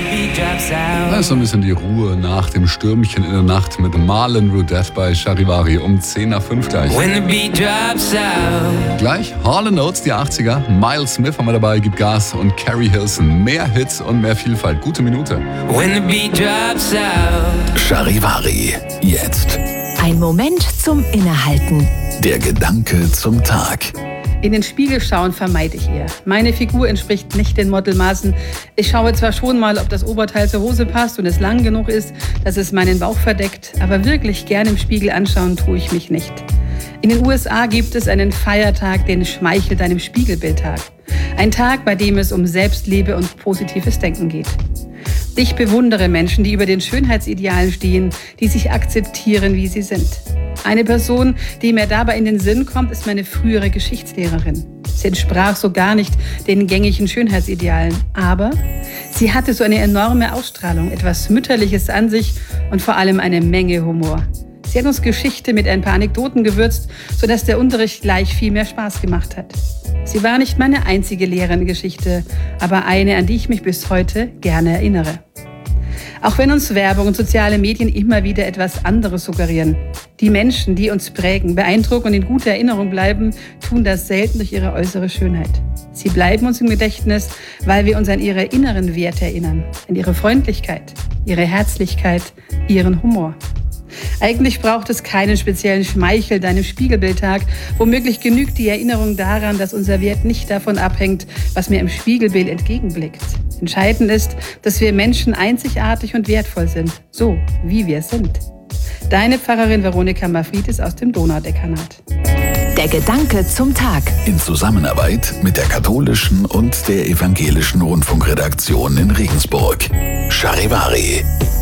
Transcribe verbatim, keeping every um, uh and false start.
Da ist so ein bisschen die Ruhe nach dem Stürmchen in der Nacht mit Marlon Roudette bei Charivari um zehn nach fünf gleich. Gleich Hall and Oates, die achtziger, Miles Smith haben wir dabei, Gib Gas und Carrie Hilson. Mehr Hits und mehr Vielfalt. Gute Minute. Charivari, jetzt. Ein Moment zum Innehalten. Der Gedanke zum Tag. In den Spiegel schauen vermeide ich eher. Meine Figur entspricht nicht den Modelmaßen. Ich schaue zwar schon mal, ob das Oberteil zur Hose passt und es lang genug ist, dass es meinen Bauch verdeckt, aber wirklich gern im Spiegel anschauen tue ich mich nicht. In den U S A gibt es einen Feiertag, den Schmeichel deinem Spiegelbildtag. Ein Tag, bei dem es um Selbstliebe und positives Denken geht. Ich bewundere Menschen, die über den Schönheitsidealen stehen, die sich akzeptieren, wie sie sind. Eine Person, die mir dabei in den Sinn kommt, ist meine frühere Geschichtslehrerin. Sie entsprach so gar nicht den gängigen Schönheitsidealen, aber sie hatte so eine enorme Ausstrahlung, etwas Mütterliches an sich und vor allem eine Menge Humor. Sie hat uns Geschichte mit ein paar Anekdoten gewürzt, sodass der Unterricht gleich viel mehr Spaß gemacht hat. Sie war nicht meine einzige Lehrerin in Geschichte, aber eine, an die ich mich bis heute gerne erinnere. Auch wenn uns Werbung und soziale Medien immer wieder etwas anderes suggerieren. Die Menschen, die uns prägen, beeindrucken und in guter Erinnerung bleiben, tun das selten durch ihre äußere Schönheit. Sie bleiben uns im Gedächtnis, weil wir uns an ihre inneren Werte erinnern, an ihre Freundlichkeit, ihre Herzlichkeit, ihren Humor. Eigentlich braucht es keinen speziellen Schmeichel deinem Spiegelbildtag. Womöglich genügt die Erinnerung daran, dass unser Wert nicht davon abhängt, was mir im Spiegelbild entgegenblickt. Entscheidend ist, dass wir Menschen einzigartig und wertvoll sind, so wie wir sind. Deine Pfarrerin Veronika Mafridis aus dem Donaudekanat. Der Gedanke zum Tag. In Zusammenarbeit mit der katholischen und der evangelischen Rundfunkredaktion in Regensburg. Charivari.